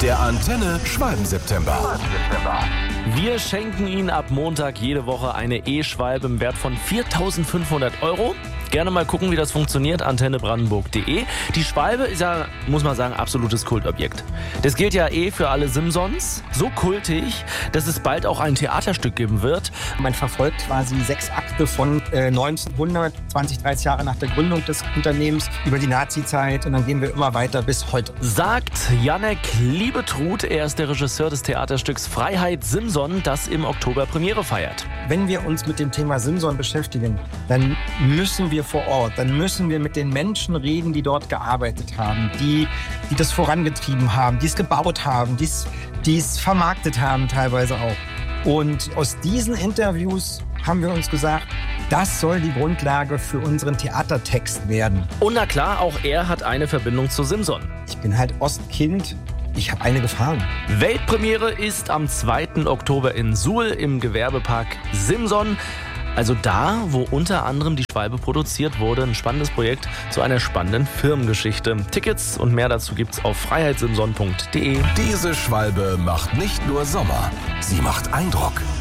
Der Antenne Schwalben-September. Wir schenken Ihnen ab Montag jede Woche eine E-Schwalbe im Wert von 4.500 €. Gerne mal gucken, wie das funktioniert, antennebrandenburg.de. Die Schwalbe ist ja, muss man sagen, absolutes Kultobjekt. Das gilt ja für alle Simpsons. So kultig, dass es bald auch ein Theaterstück geben wird. Man verfolgt quasi 6 Akte von 1900, 20, 30 Jahre nach der Gründung des Unternehmens, über die Nazi-Zeit, und dann gehen wir immer weiter bis heute. Sagt Jannek Liebetrud, er ist der Regisseur des Theaterstücks Freiheit Simson, das im Oktober Premiere feiert. Wenn wir uns mit dem Thema Simson beschäftigen, dann müssen wir vor Ort, dann müssen wir mit den Menschen reden, die dort gearbeitet haben, die das vorangetrieben haben, die es gebaut haben, die es vermarktet haben teilweise auch. Und aus diesen Interviews haben wir uns gesagt, das soll die Grundlage für unseren Theatertext werden. Und na klar, auch er hat eine Verbindung zu Simson. Ich bin halt Ostkind. Ich habe eine gefahren. Weltpremiere ist am 2. Oktober in Suhl im Gewerbepark Simson. Also da, wo unter anderem die Schwalbe produziert wurde. Ein spannendes Projekt zu einer spannenden Firmengeschichte. Tickets und mehr dazu gibt's auf freiheitsimson.de. Diese Schwalbe macht nicht nur Sommer, sie macht Eindruck.